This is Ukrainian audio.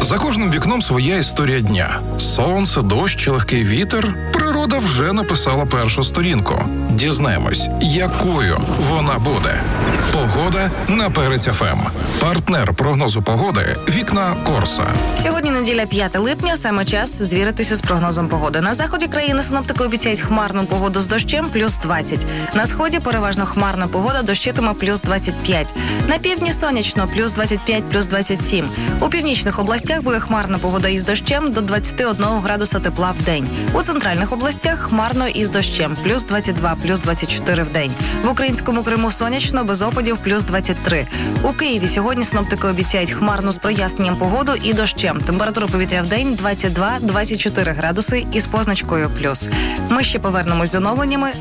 За кожним вікном своя історія дня. Сонце, дощ, легкий вітер. Природа вже написала першу сторінку. Дізнаємось, якою вона буде. Погода на Перець ФМ. Партнер прогнозу погоди «Вікна Корса». Сьогодні неділя 5 липня, саме час звіритися з прогнозом погоди. На заході країни синоптики обіцяють хмарну погоду з дощем плюс 20. На сході переважно хмарна погода, дощитиме плюс 25. На півдні сонячно плюс 25, плюс 27. У північних областях буде хмарна погода із дощем до 21 градуса тепла в день. У центральних областях хмарно із дощем плюс 22, плюс 24 в день. В українському Криму сонячно, без опадів плюс 23. У Києві сьогодні синоптики обіцяють хмарну з проясненням погоду і дощем. Температура повітря в день 22-24 градуси із позначкою плюс. Ми ще повернемось з оновленнями